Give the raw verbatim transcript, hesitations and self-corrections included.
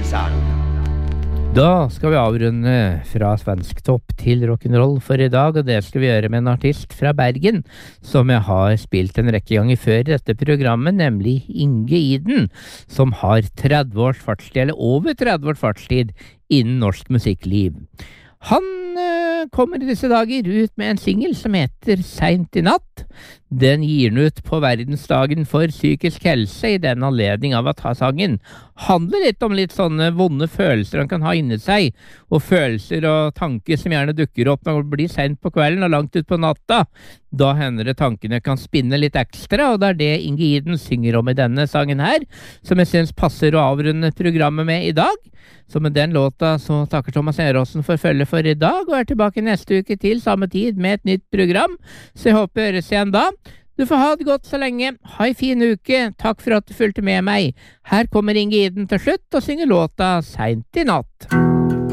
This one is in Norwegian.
sang. Da skal vi avrunde fra svensk topp til rock'n'roll for i dag, og det skal vi gjøre med en artist fra Bergen, som jeg har spilt en rekke ganger før i dette programmet, nemlig Inge Iden, som har tretti års fartstid, eller over tretti års fartstid, innen norsk musikkliv. Han øh, kommer i disse dager ut med en single som heter Seint i natt. Den gir han ut på verdensdagen for psykisk helse i den anledning av at sangen handler litt om litt sånne vonde følelser han kan ha inni seg, og følelser og tanker som gjerne dukker opp når det blir sent på kvelden og langt ut på natta. Da hender det tankene kan spinne litt ekstra, og det er det Inge Iden synger om i denne sangen her, som jeg synes passer å avrunde programmet med i dag. Så med den låta så takker Thomas Eråsen for følge for i dag, og er tilbake neste uke til samme tid med et nytt program, så jeg håper vi høres igjen da. Du får ha det godt så lenge. Ha en fin uke. Takk for at du fulgte med meg. Her kommer Inge Iden til slutt og synger låta Seint i natt.